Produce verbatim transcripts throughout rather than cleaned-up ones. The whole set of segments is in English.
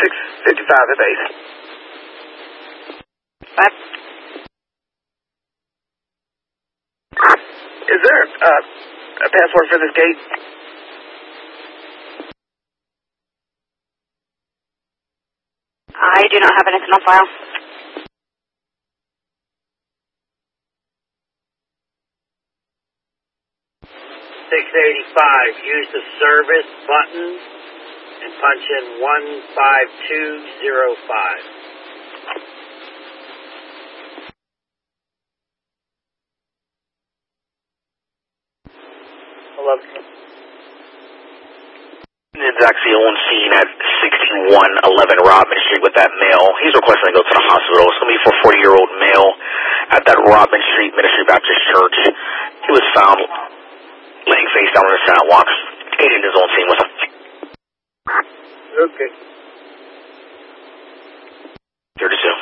six fifty-five at base. Five. Is there uh, a password for this gate? I do not have anything on file. six eighty-five, use the service button and punch in one five two zero five. eleven. It's actually on scene at sixty-one eleven Robin Street with that male. He's requesting to go to the hospital. It's going to be for a forty-year-old male at that Robin Street Ministry Baptist Church. He was found laying face down on the sidewalk. Agent is on scene with him. Okay. thirty-two.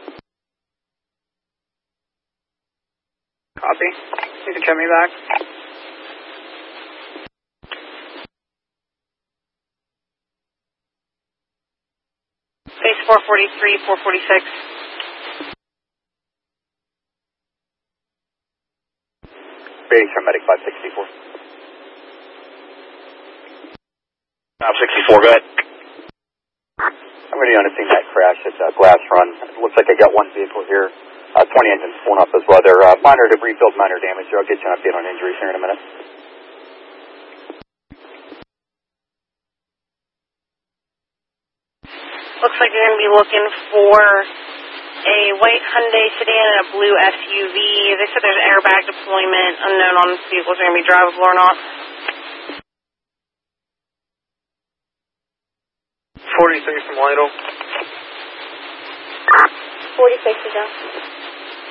Copy. You can check me back. Base four forty-three, four forty-six. Base medic five sixty-four. five sixty-four, go ahead. I'm going to be noticing that crash at uh, Glass Run. It looks like I got one vehicle here. Uh, twenty engines pulling up as well. They're uh, minor debris filled, minor damage. I'll get you an update on injuries here in a minute. Looks like you're going to be looking for a white Hyundai sedan and a blue S U V. They said there's airbag deployment unknown on this vehicle. Is it going to be drivable or not? forty-six from Lytle. forty-six is out.